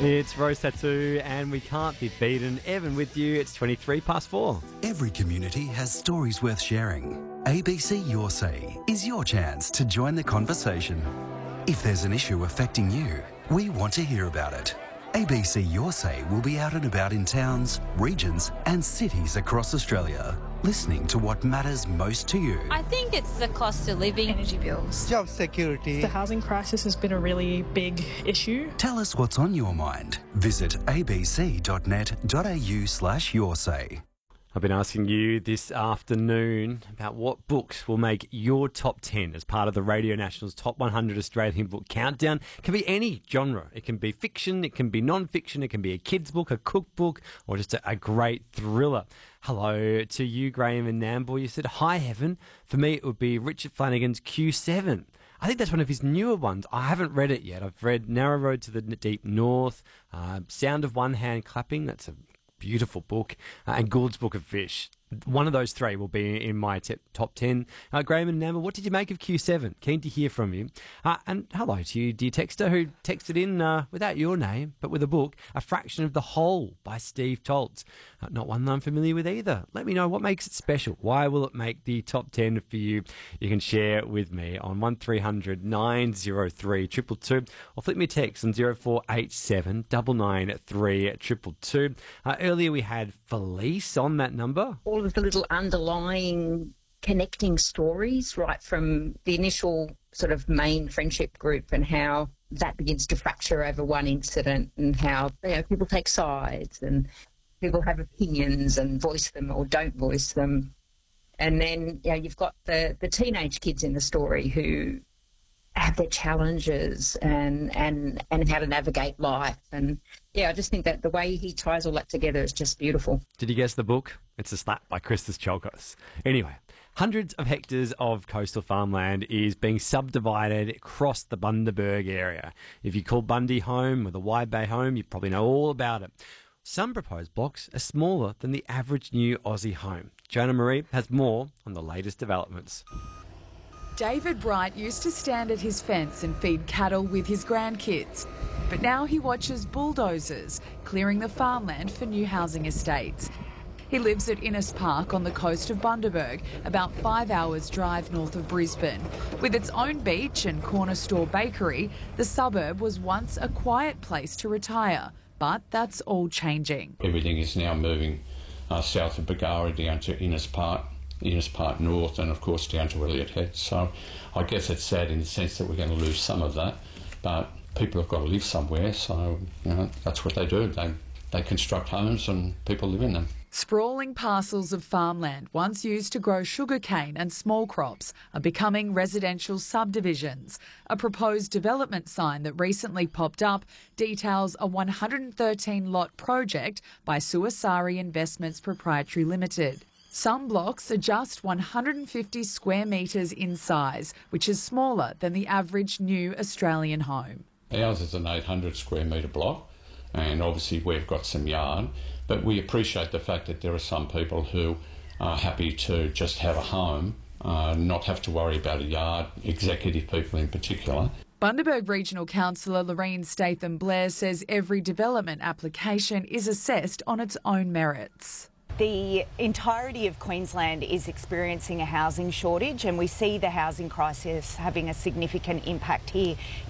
It's Rose Tattoo and we can't be beaten. Evan with you. It's 23 past 4. Every community has stories worth sharing. ABC Your Say is your chance to join the conversation. If there's an issue affecting you, we want to hear about it. ABC Your Say will be out and about in towns, regions and cities across Australia, listening to what matters most to you. I think it's the cost of living, energy bills, job security. The housing crisis has been a really big issue. Tell us what's on your mind. Visit abc.net.au/yoursay. I've been asking you this afternoon about what books will make your top 10 as part of the Radio National's Top 100 Australian Book Countdown. It can be any genre. It can be fiction, it can be non-fiction, it can be a kid's book, a cookbook, or just a great thriller. Hello to you, Graham and Nambour. You said, hi, Evan. For me, it would be Richard Flanagan's Q7. I think that's one of his newer ones. I haven't read it yet. I've read Narrow Road to the Deep North, Sound of One Hand Clapping. That's a beautiful book, and Gould's Book of Fish. One of those three will be in my top 10. Graham and Nambour, what did you make of Q7? Keen to hear from you. And hello to you, dear texter, who texted in without your name, but with a book, A Fraction of the Whole by Steve Toltz. Not one that I'm familiar with either. Let me know what makes it special. Why will it make the top 10 for you? You can share with me on 1300 903 222 or flip me a text on 0487 993 222. Earlier we had Felice on that number. All of the little underlying connecting stories, right from the initial sort of main friendship group and how that begins to fracture over one incident, and how people take sides and people have opinions and voice them or don't voice them. And then you've got the teenage kids in the story who have their challenges and how to navigate life. And I just think that the way he ties all that together is just beautiful. Did you guess the book? It's A Slap by Christos Chalkos. Anyway, hundreds of hectares of coastal farmland is being subdivided across the Bundaberg area. If you call Bundy home or the Wide Bay home, you probably know all about it. Some proposed blocks are smaller than the average new Aussie home. Joanna Marie has more on the latest developments. David Bright used to stand at his fence and feed cattle with his grandkids. But now he watches bulldozers clearing the farmland for new housing estates. He lives at Innes Park on the coast of Bundaberg, about 5 hours drive north of Brisbane. With its own beach and corner store bakery, the suburb was once a quiet place to retire. But that's all changing. Everything is now moving south of Bargara down to Innes Park North, and of course down to Elliott Head. So I guess it's sad in the sense that we're going to lose some of that, but people have got to live somewhere, so that's what they do. They construct homes and people live in them. Sprawling parcels of farmland once used to grow sugarcane and small crops are becoming residential subdivisions. A proposed development sign that recently popped up details a 113-lot project by Suasari Investments Proprietary Limited. Some blocks are just 150 square metres in size, which is smaller than the average new Australian home. Ours is an 800 square metre block, and obviously we've got some yard, but we appreciate the fact that there are some people who are happy to just have a home, not have to worry about a yard, executive people in particular. Bundaberg Regional Councillor Loreen Statham-Blair says every development application is assessed on its own merits. The entirety of Queensland is experiencing a housing shortage, and we see the housing crisis having a significant impact here